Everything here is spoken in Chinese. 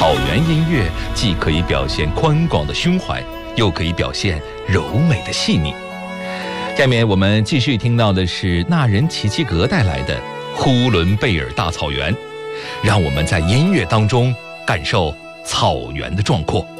草原音乐既可以表现宽广的胸怀，又可以表现柔美的细腻。下面我们继续听到的是纳仁齐齐格带来的《呼伦贝尔大草原》，让我们在音乐当中感受草原的壮阔。